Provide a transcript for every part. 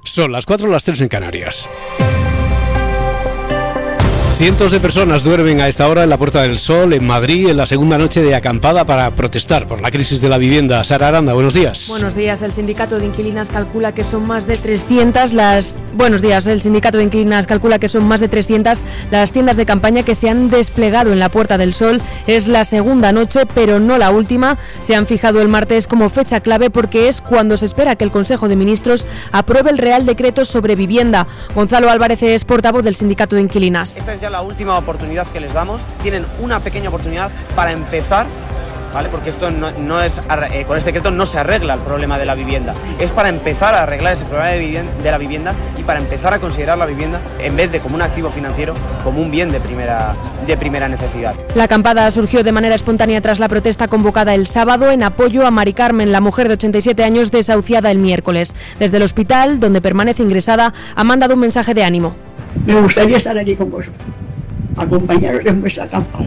Son las 4, las 3 en Canarias. Cientos de personas duermen a esta hora en la Puerta del Sol, en Madrid, en la segunda noche de acampada para protestar por la crisis de la vivienda. Sara Aranda, buenos días. Buenos días. El sindicato de inquilinas calcula que son más de 300 las... Buenos días. El sindicato de inquilinas calcula que son más de 300 las tiendas de campaña que se han desplegado en la Puerta del Sol. Es la segunda noche, pero no la última. Se han fijado el martes como fecha clave porque es cuando se espera que el Consejo de Ministros apruebe el Real Decreto sobre vivienda. Gonzalo Álvarez es portavoz del sindicato de inquilinas. Esta es ya la última oportunidad que les damos. Tienen una pequeña oportunidad para empezar, ¿vale? Porque esto no es con este decreto no se arregla el problema de la vivienda. Es para empezar a arreglar ese problema de la vivienda y para empezar a considerar la vivienda, en vez de como un activo financiero, como un bien de primera necesidad. La acampada surgió de manera espontánea tras la protesta convocada el sábado en apoyo a Mari Carmen, la mujer de 87 años desahuciada el miércoles. Desde el hospital, donde permanece ingresada, ha mandado un mensaje de ánimo. Me gustaría estar allí con vosotros, acompañaros en vuestra acampada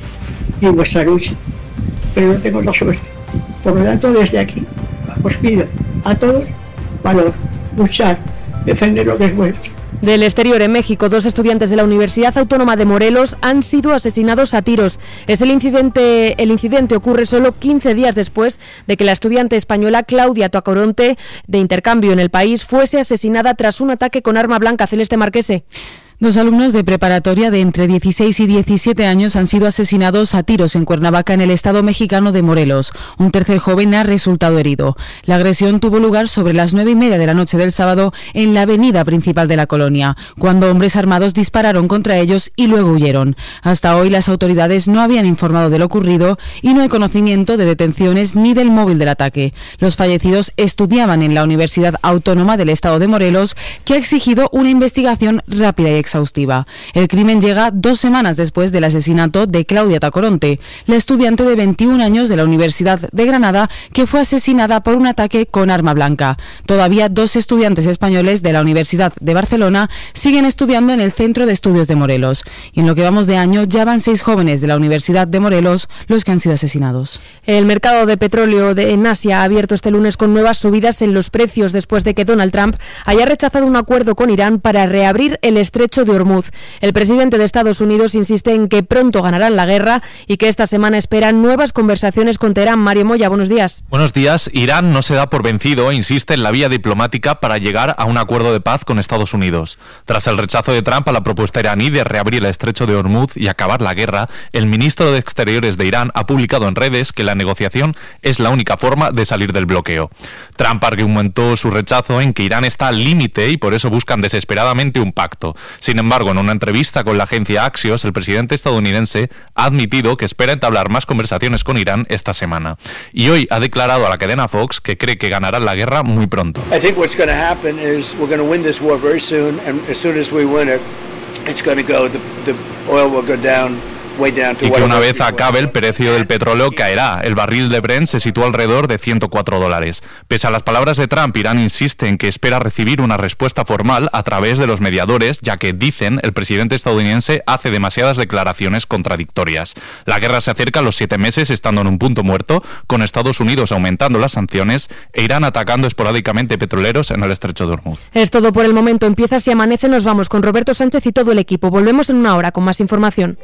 y en vuestra lucha, pero no tengo la suerte. Por lo tanto, desde aquí os pido a todos valor, luchar, defender lo que es vuestro. Del exterior, en México, 2 estudiantes de la Universidad Autónoma de Morelos han sido asesinados a tiros. El incidente ocurre solo 15 días después de que la estudiante española Claudia Tacoronte, de intercambio en el país, fuese asesinada tras un ataque con arma blanca. Celeste Marquese. 2 alumnos de preparatoria de entre 16 y 17 años han sido asesinados a tiros en Cuernavaca, en el estado mexicano de Morelos. Un tercer joven ha resultado herido. La agresión tuvo lugar sobre las 9:30 de la noche del sábado en la avenida principal de la colonia, cuando hombres armados dispararon contra ellos y luego huyeron. Hasta hoy las autoridades no habían informado de lo ocurrido y no hay conocimiento de detenciones ni del móvil del ataque. Los fallecidos estudiaban en la Universidad Autónoma del estado de Morelos, que ha exigido una investigación rápida y exhaustiva. El crimen llega 2 semanas después del asesinato de Claudia Tacoronte, la estudiante de 21 años de la Universidad de Granada, que fue asesinada por un ataque con arma blanca. Todavía 2 estudiantes españoles de la Universidad de Barcelona siguen estudiando en el Centro de Estudios de Morelos. Y en lo que vamos de año ya van 6 jóvenes de la Universidad de Morelos los que han sido asesinados. El mercado de petróleo en Asia ha abierto este lunes con nuevas subidas en los precios después de que Donald Trump haya rechazado un acuerdo con Irán para reabrir el estrecho de Hormuz. El presidente de Estados Unidos insiste en que pronto ganarán la guerra y que esta semana esperan nuevas conversaciones con Teherán. Mario Moya, buenos días. Buenos días. Irán no se da por vencido e insiste en la vía diplomática para llegar a un acuerdo de paz con Estados Unidos. Tras el rechazo de Trump a la propuesta iraní de reabrir el estrecho de Hormuz y acabar la guerra, el ministro de Exteriores de Irán ha publicado en redes que la negociación es la única forma de salir del bloqueo. Trump argumentó su rechazo en que Irán está al límite y por eso buscan desesperadamente un pacto. Sin embargo, en una entrevista con la agencia Axios, el presidente estadounidense ha admitido que espera entablar más conversaciones con Irán esta semana. Y hoy ha declarado a la cadena Fox que cree que ganarán la guerra muy pronto. I think what's going to happen is we're going to win this war very soon, and as soon as we win it, it's going to go, the oil will go down. Y que una vez acabe el precio del petróleo caerá. El barril de Brent se sitúa alrededor de $104. Pese a las palabras de Trump, Irán insiste en que espera recibir una respuesta formal a través de los mediadores, ya que, dicen, el presidente estadounidense hace demasiadas declaraciones contradictorias. La guerra se acerca a los 7 meses, estando en un punto muerto, con Estados Unidos aumentando las sanciones e Irán atacando esporádicamente petroleros en el estrecho de Hormuz. Es todo por el momento. Empieza Si Amanece. Nos vamos con Roberto Sánchez y todo el equipo. Volvemos en una hora con más información.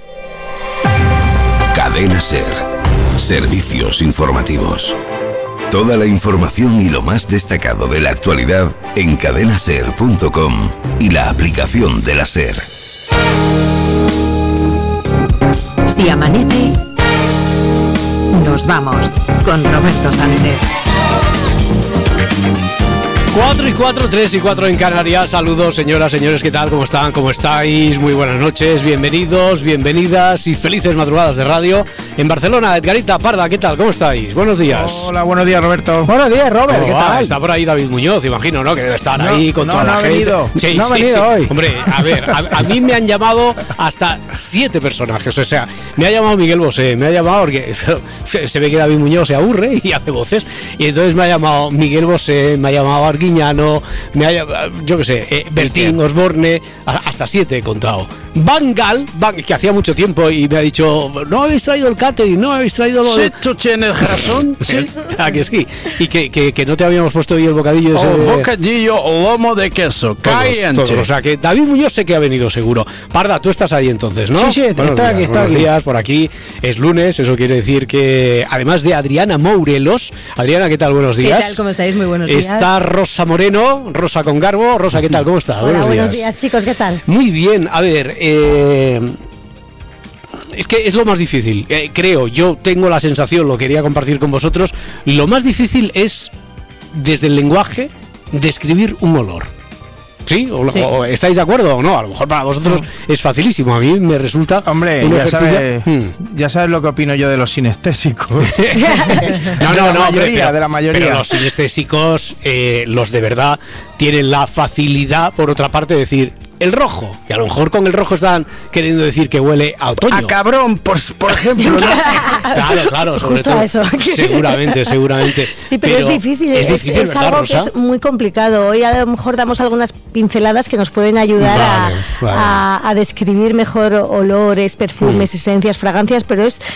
Cadena SER. Servicios informativos. Toda la información y lo más destacado de la actualidad en cadenaser.com y la aplicación de la SER. Si amanece, nos vamos con Roberto Sánchez. 4 y 4, 3 y 4 en Canarias. Saludos, señoras, señores, ¿qué tal? ¿Cómo están? ¿Cómo estáis? Muy buenas noches, bienvenidos, bienvenidas y felices madrugadas de radio. En Barcelona, Edgarita Parda, ¿qué tal? ¿Cómo estáis? Buenos días. Hola, buenos días, Roberto. Buenos días, Robert, ¿qué tal? Está por ahí David Muñoz, imagino, ¿no? Que debe estar ahí con toda la gente. Sí, no ha venido hoy. Hombre, a ver, a mí me han llamado hasta 7 personajes, o sea, me ha llamado Miguel Bosé, me ha llamado porque se ve que David Muñoz se aburre y hace voces, y entonces me ha llamado Miguel Bosé, me ha llamado Arguiñano, me ha llamado, yo qué sé, Bertín, Osborne, hasta 7 he contado. Van Gaal, que hacía mucho tiempo y me ha dicho, no habéis traído el catering, no habéis traído lo de... tú tienes razón, sí. Que sí. Y que no te habíamos puesto hoy el bocadillo ese de... bocadillo, lomo de queso, caliente. Todos. O sea, que David Muñoz sé que ha venido seguro. Parda, tú estás ahí entonces, ¿no? Sí, está aquí. Buenos días, por aquí. Es lunes, eso quiere decir que, además de Adriana Mourelos... Adriana, ¿qué tal? Buenos días. ¿Qué tal? ¿Cómo estáis? Muy buenos días. Está Rosa Moreno, Rosa con Garbo. Rosa, ¿qué tal? ¿Cómo está? Hola, buenos días, chicos, ¿qué tal? Muy bien, a ver... Es que es lo más difícil, creo, yo tengo la sensación, lo quería compartir con vosotros, lo más difícil es, desde el lenguaje, describir un olor. ¿Sí? ¿O estáis de acuerdo o no? A lo mejor para vosotros es facilísimo, a mí me resulta... Hombre, ya sabes lo que opino yo de los sinestésicos. No, de la mayoría. Pero los sinestésicos, los de verdad, tienen la facilidad, por otra parte, de decir... el rojo, y a lo mejor con el rojo están queriendo decir que huele a otoño. A cabrón, por ejemplo, ¿no? Claro, sobre justo todo. A eso. Seguramente. Sí, pero es difícil, es ¿verdad, algo Rosa? que es muy complicado. Hoy a lo mejor damos algunas pinceladas que nos pueden ayudar a describir mejor olores, perfumes, esencias, fragancias, pero es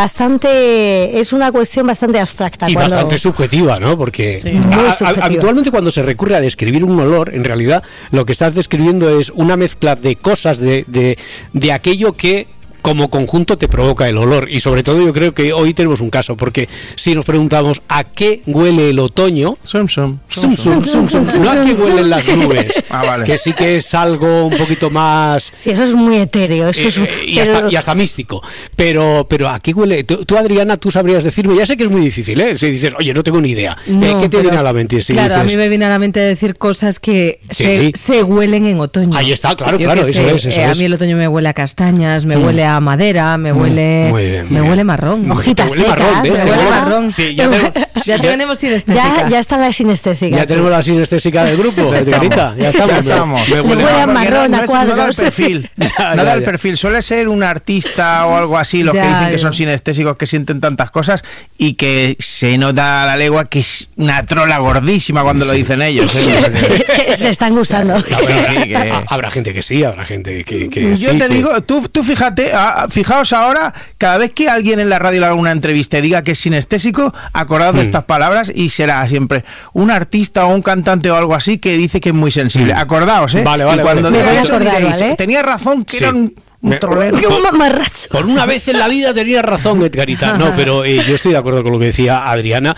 una cuestión bastante abstracta. Y bastante subjetiva, ¿no? Porque habitualmente cuando se recurre a describir un olor, en realidad lo que estás describiendo es una mezcla de cosas de aquello que como conjunto te provoca el olor, y sobre todo yo creo que hoy tenemos un caso, porque si nos preguntamos a qué huele el otoño, no a qué huelen las nubes, vale. Que sí que es algo un poquito más... Sí, eso es muy etéreo, y hasta místico, pero a qué huele. Tú, Adriana, tú sabrías decirme, ya sé que es muy difícil, si dices, oye, no tengo ni idea, ¿qué te viene a la mente? Si claro, dices, a mí me viene a la mente decir cosas que se huelen en otoño. Ahí está, claro, eso es. A mí el otoño me huele a castañas, me huele a madera, me huele huele marrón, hojitas secas, me huele marrón. Sí, ya tenemos sinestésica. Ya está la sinestésica. Ya tenemos la sinestésica del grupo, Edgarita, ya estamos. Me huele a marrón, a cuadros. No da el perfil. No da el perfil. Suele ser un artista o algo así, los que dicen que son sinestésicos, que sienten tantas cosas y que se nota a la legua que es una trola gordísima cuando lo dicen ellos. Se están gustando. Habrá gente que sí, habrá gente que yo te digo, tú fíjate, fijaos ahora, cada vez que alguien en la radio le haga una entrevista y diga que es sinestésico, acordaos de estas palabras y será siempre un artista o un cantante o algo así que dice que es muy sensible. Acordaos, Vale. Y cuando diga eso diréis, ¿vale? Tenía razón que era un trolero. Un mamarracho. Por una vez en la vida tenía razón, Edgarita. No, pero yo estoy de acuerdo con lo que decía Adriana.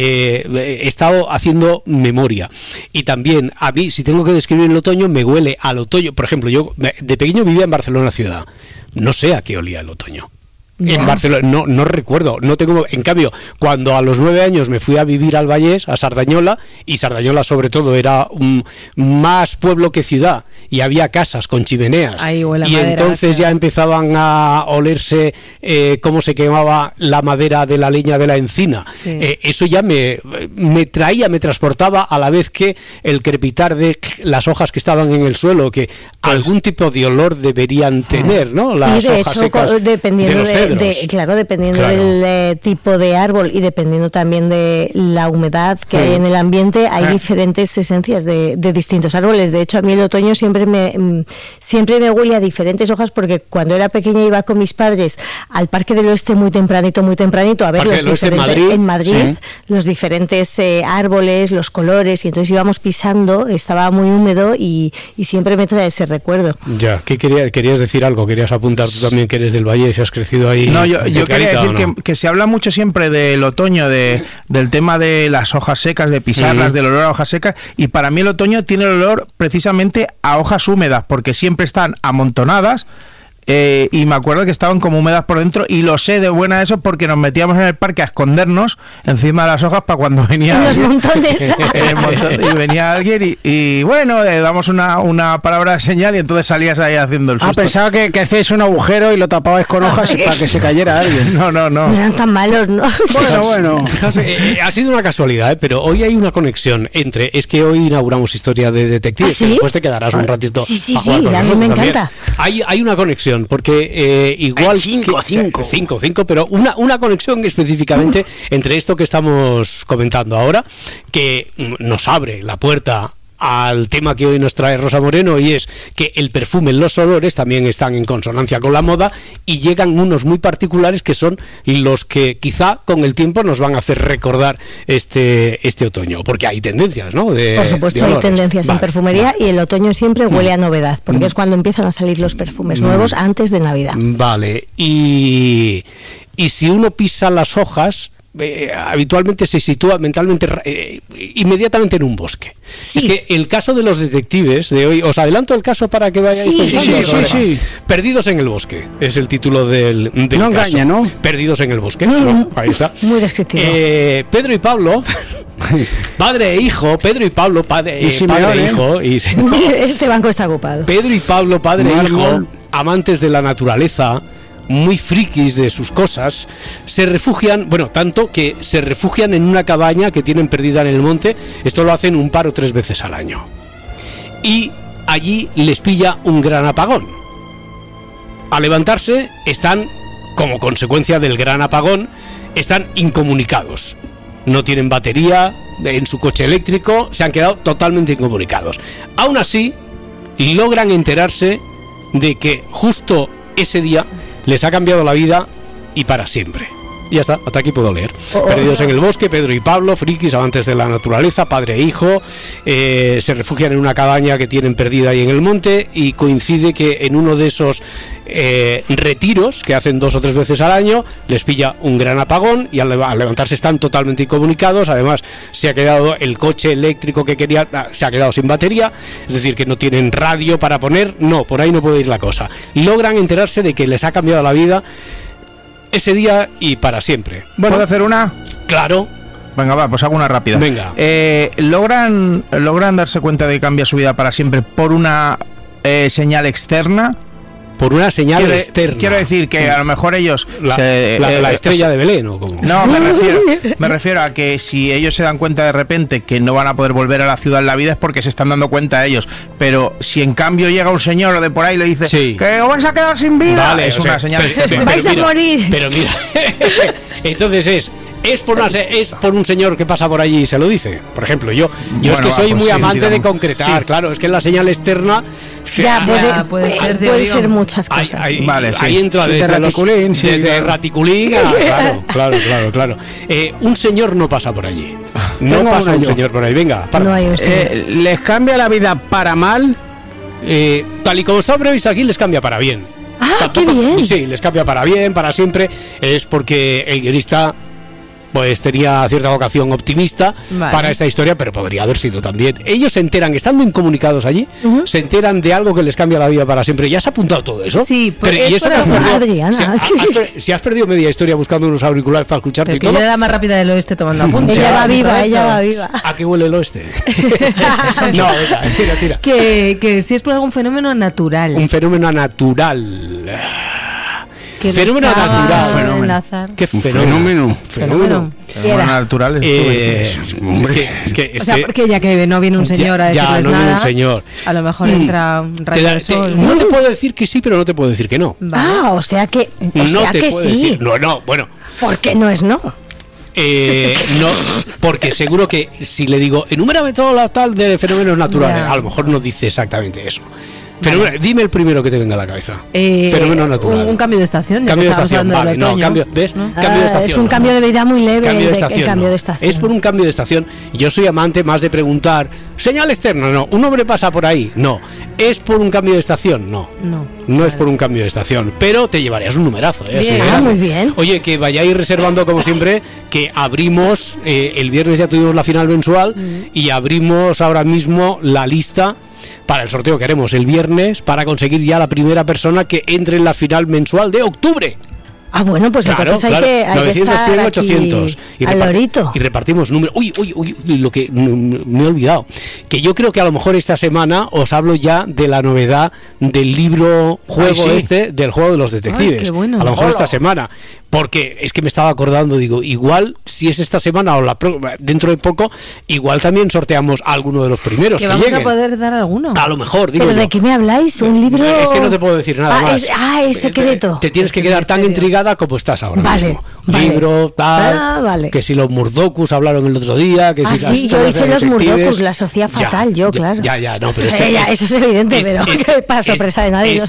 He estado haciendo memoria. Y también, a mí, si tengo que describir el otoño, me huele al otoño. Por ejemplo, yo de pequeño vivía en Barcelona ciudad. No sé a qué olía el otoño. En Barcelona, no recuerdo, no tengo. En cambio, cuando a los 9 años me fui a vivir al Vallés, a Sardañola, y Sardañola sobre todo era más pueblo que ciudad, y había casas con chimeneas, y madera, entonces ya empezaban a olerse cómo se quemaba la madera de la leña de la encina. Eso ya me transportaba, a la vez que el crepitar de las hojas que estaban en el suelo, que algún tipo de olor deberían tener, ¿no? Las hojas secas dependiendo de los cedros. Dependiendo del tipo de árbol y dependiendo también de la humedad que hay en el ambiente, hay diferentes esencias de distintos árboles. De hecho, a mí el otoño siempre me huele a diferentes hojas, porque cuando era pequeña iba con mis padres al Parque del Oeste muy tempranito a ver los diferentes en Madrid, los diferentes árboles, los colores, y entonces íbamos pisando, estaba muy húmedo y siempre me trae ese recuerdo. Ya, ¿qué querías decir algo? ¿Querías apuntar tú también, que eres del Valle y si has crecido ahí? No, yo quería decir que se habla mucho siempre del otoño, del tema de las hojas secas, de pisarlas, del olor a hojas secas, y para mí el otoño tiene el olor precisamente a hojas húmedas, porque siempre están amontonadas. Y me acuerdo que estaban como húmedas por dentro, y lo sé de buena eso porque nos metíamos en el parque a escondernos encima de las hojas para cuando venía alguien, y venía alguien y bueno, damos una palabra de señal y entonces salías ahí haciendo el susto. Pensaba que hacíais un agujero y lo tapabais con hojas para que se cayera alguien. No. No eran tan malos, ¿no? Bueno. Ha sido una casualidad, pero hoy hay una conexión entre... Es que hoy inauguramos Historia de Detectives, que después te quedarás un ratito a jugar con nosotros. A mí me encanta. Hay una conexión, porque igual... 5, pero una conexión específicamente entre esto que estamos comentando ahora, que nos abre la puerta al tema que hoy nos trae Rosa Moreno, y es que el perfume, los olores también están en consonancia con la moda, y llegan unos muy particulares que son los que quizá con el tiempo nos van a hacer recordar este otoño, porque hay tendencias, ¿no? Por supuesto, hay tendencias en perfumería, y el otoño siempre huele a novedad, porque es cuando empiezan a salir los perfumes nuevos antes de Navidad. Vale, y si uno pisa las hojas, habitualmente se sitúa mentalmente inmediatamente en un bosque. Sí. Es que el caso de los detectives de hoy, os adelanto el caso para que vayáis pensando. Sí. Perdidos en el bosque es el título del no caso. Engaña, ¿no? Perdidos en el bosque. No, ahí está. Muy descriptivo. Pedro y Pablo, padre e hijo. Pedro y Pablo, padre e hijo. Este banco está ocupado. Pedro y Pablo, padre e hijo, amantes de la naturaleza, muy frikis de sus cosas, se refugian, tanto que se refugian en una cabaña que tienen perdida en el monte. Esto lo hacen un par o 3 veces al año. Y allí les pilla un gran apagón. Al levantarse, están, como consecuencia del gran apagón, están incomunicados. No tienen batería en su coche eléctrico, se han quedado totalmente incomunicados. Aún así, logran enterarse de que justo ese día les ha cambiado la vida y para siempre. Y ya está, hasta aquí puedo leer. Perdidos en el bosque, Pedro y Pablo, frikis, amantes de la naturaleza, padre e hijo, se refugian en una cabaña que tienen perdida ahí en el monte, y coincide que en uno de esos retiros que hacen 2 o 3 veces al año les pilla un gran apagón, y al levantarse están totalmente incomunicados. Además, se ha quedado el coche eléctrico que querían, se ha quedado sin batería, es decir, que no tienen radio para poner. No, por ahí no puede ir la cosa. Logran enterarse de que les ha cambiado la vida ese día y para siempre. ¿Puedo hacer una? Claro. Venga, va, pues hago una rápida. Venga. ¿Logran darse cuenta de que cambia su vida para siempre por una señal externa? Por una señal externa. Quiero decir que a lo mejor ellos... La estrella de Belén, ¿o cómo? No, me refiero a que si ellos se dan cuenta de repente que no van a poder volver a la ciudad en la vida, es porque se están dando cuenta ellos. Pero si en cambio llega un señor de por ahí y le dice que os vais a quedar sin vida, vale, es una señal externa. Vais a morir. Pero mira, entonces es por un señor que pasa por allí y se lo dice. Por ejemplo, yo es que soy muy amante de concretar. Claro, es que la señal externa puede ser muchas cosas. Ahí entra desde Raticulín, desde Raticulín claro. Un señor no pasa por allí. No pasa un señor por ahí. Venga, no hay un señor. ¿Les cambia la vida para mal? Tal y como está previsto aquí, les cambia para bien. ¡Qué bien! Sí, les cambia para bien, para siempre. Es porque el guionista pues tenía cierta vocación optimista para esta historia, pero podría haber sido también. Ellos se enteran, estando incomunicados allí, se enteran de algo que les cambia la vida para siempre. ¿Ya has apuntado todo eso? Sí, pero ¿y eso Adriana? Si has perdido media historia buscando unos auriculares para escucharte y todo. Ella era más rápida del oeste tomando apuntes. Ella va viva. ¿A qué huele el oeste? No, venga, tira. Que si es por algún fenómeno natural. Un fenómeno natural. Fenómeno natural. ¿Qué fenómeno? Fenómeno natural. Es que o sea, porque ya que no viene un señor a decirles nada, viene un señor. A lo mejor entra un rayo de sol. No te puedo decir que sí, pero no te puedo decir que no. O sea que sí. Decir, no, bueno. ¿Por qué no es no? No, porque seguro que si le digo enumérame todo lo tal de fenómenos naturales, a lo mejor no dice exactamente eso. Pero dime el primero que te venga a la cabeza. Fenómeno natural. Un cambio de estación. Cambio de estación, vale. No, cambio de estación. Es un cambio de vida muy leve. Cambio de estación. Es por un cambio de estación. Yo soy amante más de preguntar, ¿señal externa? No. ¿Un hombre pasa por ahí? No. ¿Es por un cambio de estación? No. No es por un cambio de estación. Pero te llevarías un numerazo. Muy bien. Oye, que vayáis reservando como siempre, que abrimos, el viernes ya tuvimos la final mensual y abrimos ahora mismo la lista para el sorteo que haremos el viernes para conseguir ya la primera persona que entre en la final mensual de octubre. Bueno, pues entonces hay que 900, 100, 800 y repartimos números. Uy, lo que me he olvidado, que yo creo que a lo mejor esta semana os hablo ya de la novedad del libro juego del juego de los detectives. Ay, qué bueno. A lo mejor esta semana, porque es que me estaba acordando, digo, igual si es esta semana o dentro de poco, igual también sorteamos a alguno de los primeros que vamos lleguen. A poder dar alguno. A lo mejor, digo. ¿Pero de qué me habláis? ¿Un libro? Es que no te puedo decir nada más. Es secreto. Te tienes que quedar tan intrigada como estás ahora mismo. Vale. Libro, tal, vale. que si los Murdokus hablaron el otro día, que si las sí, yo hice los Murdokus, la asocié fatal, pero eso es evidente, pero para sorpresa de nadie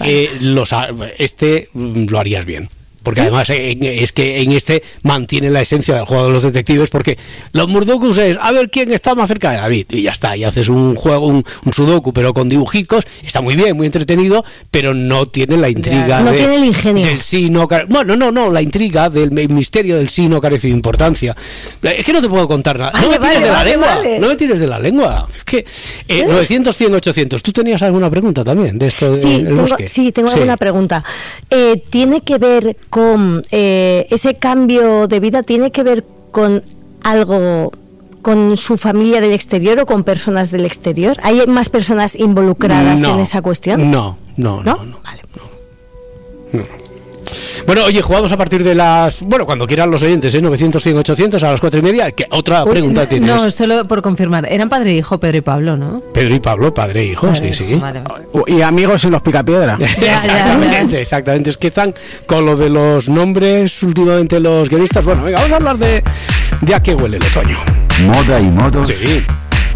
este lo harías bien. Porque además es que en este mantiene la esencia del juego de los detectives, porque los Murdokus es a ver quién está más cerca de David, y ya está, y haces un juego, un sudoku, pero con dibujicos, está muy bien, muy entretenido, pero no tiene la intriga tiene el ingenio del sí, no, la intriga del misterio del sí no carece de importancia. Es que no te puedo contar nada. No me tires de la lengua, no me tires de la lengua. Es que 900, 100, 800. ¿Tú tenías alguna pregunta también de esto del bosque? Sí, tengo alguna pregunta. ¿Tiene que ver con ese cambio de vida, tiene que ver con algo, con su familia del exterior o con personas del exterior? ¿Hay más personas involucradas en esa cuestión? No. Vale. No. Bueno, oye, jugamos a partir de las... Bueno, cuando quieran los oyentes, 900, 100, 800 a las 4:30. ¿Qué otra pregunta tienes? No, solo por confirmar. Eran padre e hijo, Pedro y Pablo, ¿no? Pedro y Pablo, padre e hijo, vale, sí. Vale. Y amigos en los Picapiedra. Exactamente. Es que están con lo de los nombres últimamente los guionistas. Bueno, venga, vamos a hablar de a qué huele el otoño. Moda y modos. Sí.